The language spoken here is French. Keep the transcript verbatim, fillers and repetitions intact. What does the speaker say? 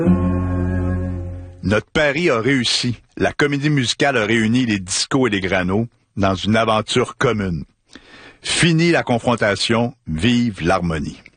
Notre pari a réussi. La comédie musicale a réuni les discos et les granos dans une aventure commune. Fini la confrontation, vive l'harmonie.